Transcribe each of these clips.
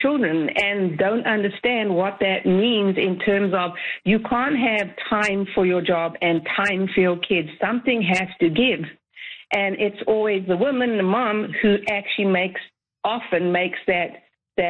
children and don't understand what that means in terms of you can't have time for your job and time for your kids. Something has to give. And it's always the woman, the mom, who actually often makes that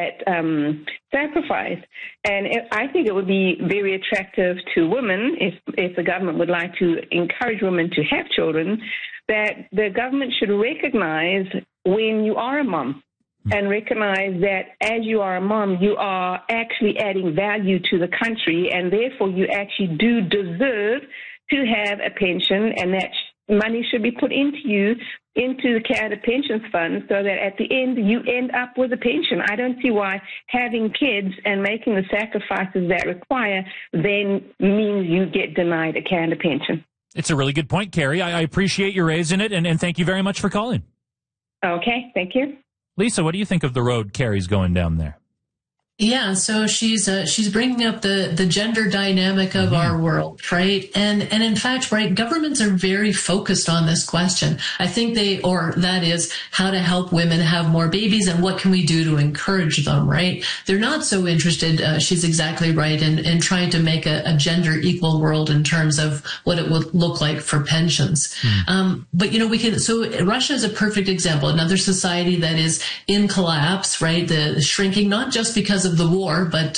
sacrifice. And I think it would be very attractive to women if the government would like to encourage women to have children, that the government should recognize when you are a mom and recognize that as you are a mom, you are actually adding value to the country, and therefore you actually do deserve to have a pension, and that money should be put into the Canada Pensions Fund so that at the end you end up with a pension. I don't see why having kids and making the sacrifices that require then means you get denied a Canada pension. It's a really good point, Carrie. I appreciate you raising it, and thank you very much for calling. Okay, thank you. Lisa, what do you think of the road Carrie's going down there? Yeah, so she's bringing up the gender dynamic of our world, right? And in fact, right, governments are very focused on this question. I think that is how to help women have more babies and what can we do to encourage them, right? They're not so interested, she's exactly right, in trying to make a gender equal world in terms of what it would look like for pensions. But so Russia is a perfect example, another society that is in collapse, right? The shrinking, not just because of the war, but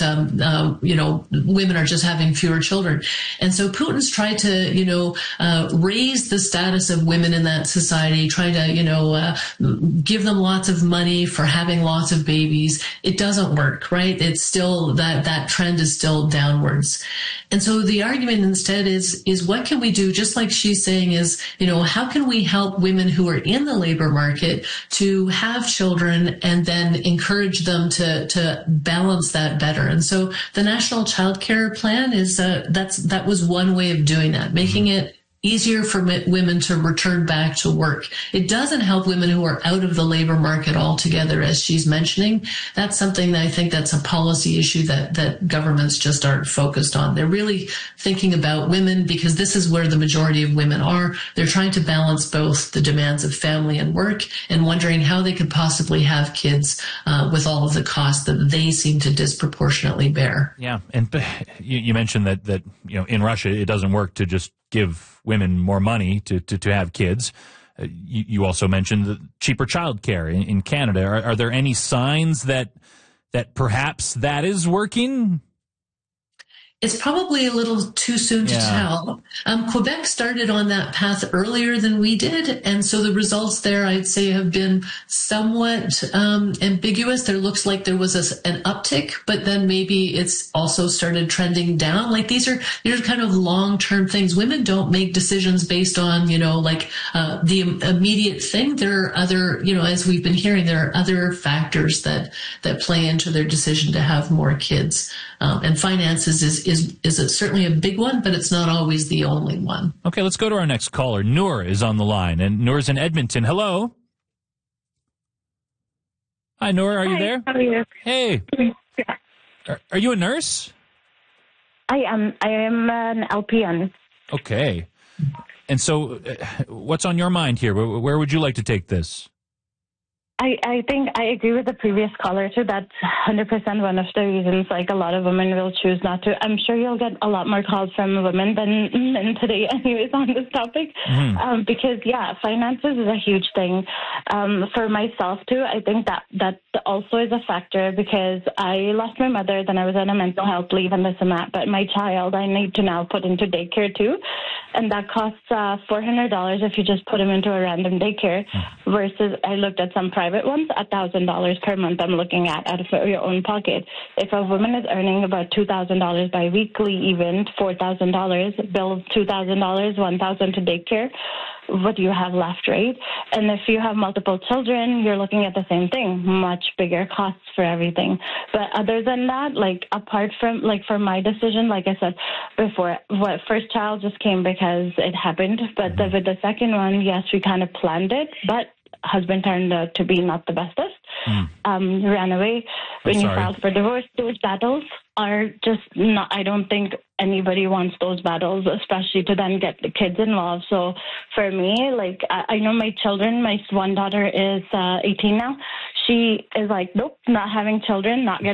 women are just having fewer children, and so Putin's tried to raise the status of women in that society, try to give them lots of money for having lots of babies. It doesn't work, right? It's still that trend is still downwards, and so the argument instead is what can we do? Just like she's saying, is how can we help women who are in the labor market to have children and then encourage them to balance that better. And so the National Child Care Plan is that was one way of doing that, making it easier for women to return back to work. It doesn't help women who are out of the labor market altogether, as she's mentioning. That's something that I think that's a policy issue that governments just aren't focused on. They're really thinking about women because this is where the majority of women are. They're trying to balance both the demands of family and work and wondering how they could possibly have kids with all of the costs that they seem to disproportionately bear. Yeah, and you mentioned that in Russia it doesn't work to just give women more money to have kids. You also mentioned the cheaper childcare in Canada. Are there any signs that perhaps that is working? It's probably a little too soon to tell. Quebec started on that path earlier than we did, and so the results there, I'd say, have been somewhat ambiguous. There looks like there was an uptick, but then maybe it's also started trending down. Like these are kind of long-term things. Women don't make decisions based on, the immediate thing. There are other, as we've been hearing, there are other factors that play into their decision to have more kids. And finances is certainly a big one, but it's not always the only one. Okay, let's go to our next caller. Noor is on the line, and Noor's in Edmonton. Hello. Hi, Noor. Are you there? How are you? Hey. Are you a nurse? I am an LPN. Okay. And so what's on your mind here? Where would you like to take this? I think I agree with the previous caller too. That's 100% one of the reasons like a lot of women will choose not to. I'm sure you'll get a lot more calls from women than men today anyways on this topic. Because finances is a huge thing. For myself too, I think that also is a factor because I lost my mother, then I was on a mental health leave and this and that, but my child I need to now put into daycare too. And that costs $400 if you just put him into a random daycare versus I looked at some private ones, $1,000 per month I'm looking at out of your own pocket. If a woman is earning about $2,000 biweekly, even $4,000, bills $2,000, $1,000 to daycare, what do you have left, right? And if you have multiple children, you're looking at the same thing, much bigger costs for everything. But other than that, like apart from, like for my decision, like I said before, first child just came because it happened. But with the second one, yes, we kind of planned it, but husband turned out to be not the bestest. Ran away when you filed for divorce. Those battles are just not, I don't think anybody wants those battles, especially to then get the kids involved. So for me, like, I know my children, my one daughter is 18 now. She is like, nope, not having children, not getting